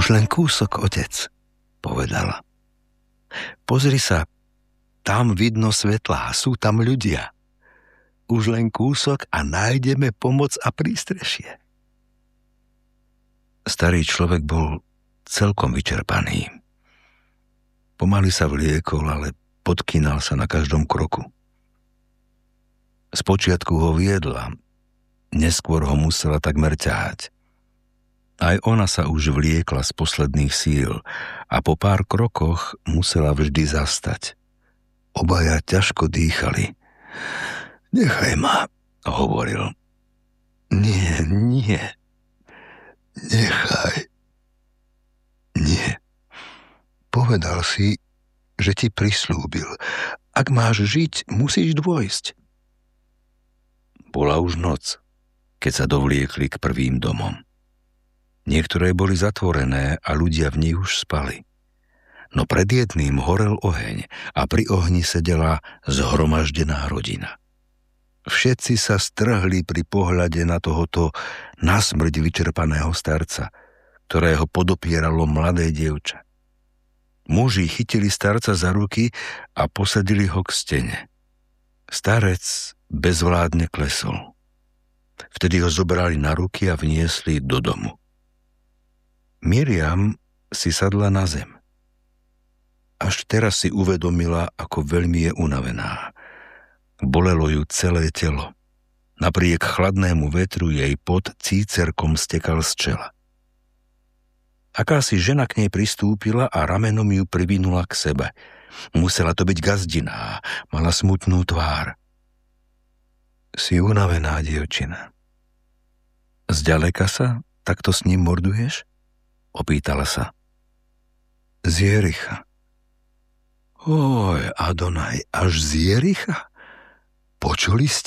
Už len kúsok, otec, povedala. Pozri sa, tam vidno svetlá, sú tam ľudia. Už len kúsok a nájdeme pomoc a prístrešie. Starý človek bol celkom vyčerpaný. Pomaly sa vliekol, ale podkýnal sa na každom kroku. Spočiatku ho viedla, neskôr ho musela takmer ťahať. Aj ona sa už vliekla z posledných síl a po pár krokoch musela vždy zastať. Obaja ťažko dýchali. Nechaj ma, hovoril. Nie. Nechaj. Nie. Povedal si, že ti prislúbil. Ak máš žiť, musíš dôjsť. Bola už noc, keď sa dovliekli k prvým domom. Niektoré boli zatvorené a ľudia v nich už spali. No pred jedným horel oheň a pri ohni sedela zhromaždená rodina. Všetci sa strhli pri pohľade na tohoto nasmrť vyčerpaného starca, ktorého podopieralo mladé dievča. Muži chytili starca za ruky a posadili ho k stene. Starec bezvládne klesol. Vtedy ho zobrali na ruky a vniesli do domu. Miriam si sadla na zem. Až teraz si uvedomila, ako veľmi je unavená. Bolelo ju celé telo. Napriek chladnému vetru jej pot cícerkom stekal z čela. Akási žena k nej pristúpila a ramenom ju privinula k sebe. Musela to byť gazdiná, mala smutnú tvár. Si unavená, dievčina. Zďaleka sa takto s ním morduješ? Opýtala sa. Z Jericha. Oj, Adonaj, až z Jericha? Počuli ste?